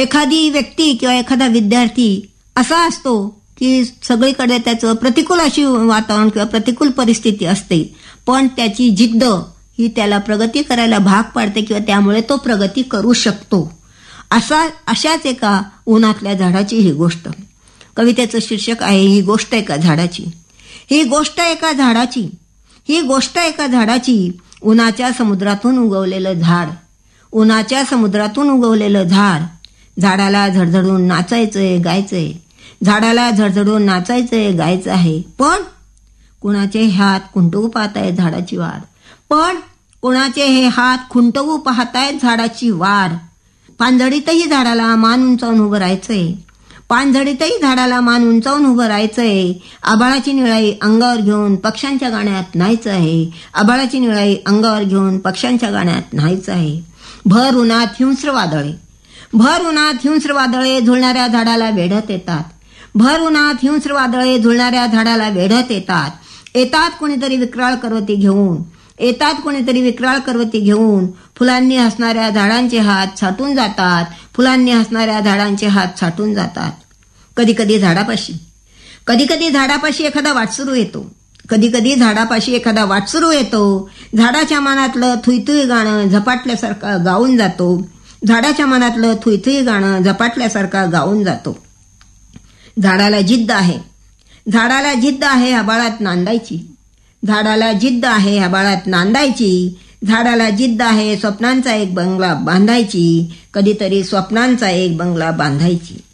एखादी व्यक्ती किंवा एखादा विद्यार्थी असा असतो की सगळीकडे त्याचं प्रतिकूल अशी वातावरण किंवा प्रतिकूल परिस्थिती असते, पण त्याची जिद्द ही त्याला प्रगती करायला भाग पाडते किंवा त्यामुळे तो प्रगती करू शकतो. अशाच एका उन्हातल्या झाडाची ही गोष्ट. कवितेचं शीर्षक आहे ही गोष्ट एका झाडाची. ही गोष्ट एका झाडाची, ही गोष्ट एका झाडाची. उन्हाच्या समुद्रातून उगवलेलं झाड, उन्हाच्या समुद्रातून उगवलेलं झाड. झाडाला झडझडून नाचायचंय, गायचंय. झाडाला झडझडून नाचायचंय, गायचं आहे. पण कुणाचे हात खुंटवू पाहतायत झाडाची वाढ. पण कुणाचे हे हात खुंटवू पाहतायत झाडाची वाढ. पानझडीतही झाडाला मान उंचावून उभं राहायचंय. पानझडीतही झाडाला मान उंचावून उभं राहायचंय. आभाळाची निळाई अंगावर घेऊन पक्ष्यांच्या गाण्यात न्हायचं आहे. आभाळाची निळाई अंगावर घेऊन पक्ष्यांच्या गाण्यात न्हायचं आहे. भर उन्हात हिंस्र वादळे, भर उन्हात हिंस्र वादळे झुलणाऱ्या झाडाला वेढत येतात. भर उन्हात हिंस्र वादळे झुलणाऱ्या झाडाला वेढत येतात. येतात कोणीतरी विक्राळ करवती घेऊन, येतात कोणीतरी विक्राळ करवती घेऊन. फुलांनी हसणाऱ्या झाडांचे हात छाटून जातात. फुलांनी हसणाऱ्या झाडांचे हात छाटून जातात. कधी कधी झाडापाशी एखादा वाटसरू येतो. कधी कधी झाडापाशी एखादा वाटसरू येतो. झाडाच्या मनातलं थुईथुई गाणं झपाटल्यासारखं गाऊन जातो. झाडाच्या मनातलं थुईथुई गाणं झपाटल्यासारखं गाऊन जातो. झाडाला जिद्द आहे, झाडाला जिद्द आहे आभाळात नांदायची. झाडाला जिद्द आहे आभाळात नांदायची. झाडाला जिद्द आहे स्वप्नांचा एक बंगला बांधायची. कधीतरी स्वप्नांचा एक बंगला बांधायची.